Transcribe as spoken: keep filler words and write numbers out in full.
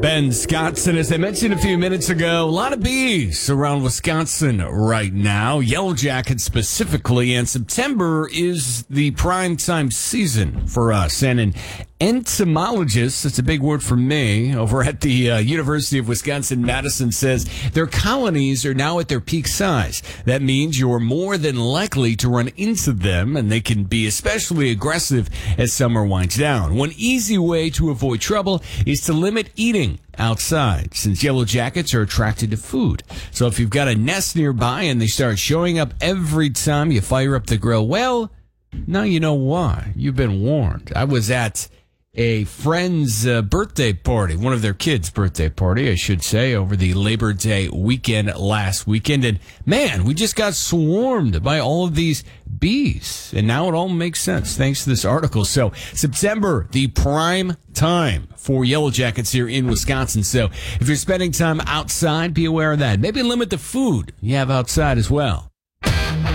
Ben Scottson, as I mentioned a few minutes ago, a lot of bees around Wisconsin right now, Yellow Jackets specifically, and September is the prime time season for us. And an entomologist, that's a big word for me, over at the uh, University of Wisconsin-Madison says their colonies are now at their peak size. That means you're more than likely to run into them, and they can be especially aggressive as summer winds down. One easy way to avoid trouble is to limit eating outside, since yellow jackets are attracted to food. So if you've got a nest nearby and they start showing up every time you fire up the grill, well, now you know why. You've been warned. I was at a friend's uh, birthday party, one of their kids' birthday party, I should say, over the Labor Day weekend last weekend. And man, we just got swarmed by all of these bees. And now it all makes sense thanks to this article. So September, the prime time for yellow jackets here in Wisconsin. So if you're spending time outside, be aware of that. Maybe limit the food you have outside as well.